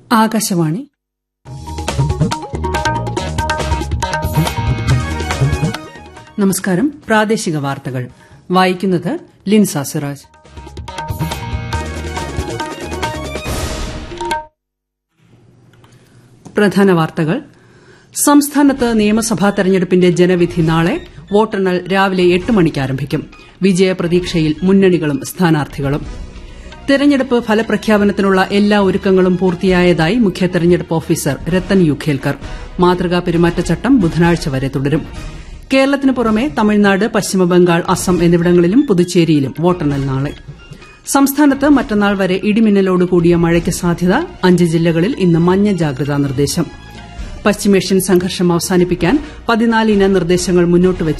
ആകാശവാണി. നമസ്കാരം. പ്രാദേശിക വാർത്തകൾ വായിക്കുന്നത് ലിൻസ സിറാജ്. പ്രധാന വാർത്തകൾ. സംസ്ഥാനത്ത് നിയമസഭാ തെരഞ്ഞെടുപ്പിന്റെ ജനവിധി നാളെ. വോട്ടെണ്ണൽ രാവിലെ 8 മണിക്ക് ആരംഭിക്കും. വിജയപ്രതീക്ഷയിൽ മുന്നണികളും സ്ഥാനാർത്ഥികളും. തെരഞ്ഞെടുപ്പ് ഫലപ്രഖ്യാപനത്തിനുള്ള എല്ലാ ഒരുക്കങ്ങളും പൂർത്തിയായതായി മുഖ്യ തെരഞ്ഞെടുപ്പ് ഓഫീസർ രത്തൻ യു ഖേൽക്കർ. മാതൃകാ പെരുമാറ്റച്ചട്ടം ബുധനാഴ്ച വരെ തുടരും. കേരളത്തിനു പുറമെ തമിഴ്നാട്, പശ്ചിമബംഗാൾ, അസം എന്നിവിടങ്ങളിലും പുതുച്ചേരിയിലും വോട്ടെണ്ണൽ നാളെ. സംസ്ഥാനത്ത് മറ്റന്നാൾ വരെ ഇടിമിന്നലോടുകൂടിയ മഴയ്ക്ക് സാധ്യത. 5 ജില്ലകളിൽ ഇന്ന് മഞ്ഞ ജാഗ്രതാ നിർദ്ദേശം. പശ്ചിമേഷ്യൻ സംഘർഷം അവസാനിപ്പിക്കാൻ 14 ഇന നിർദ്ദേശങ്ങൾ മുന്നോട്ടുവച്ചു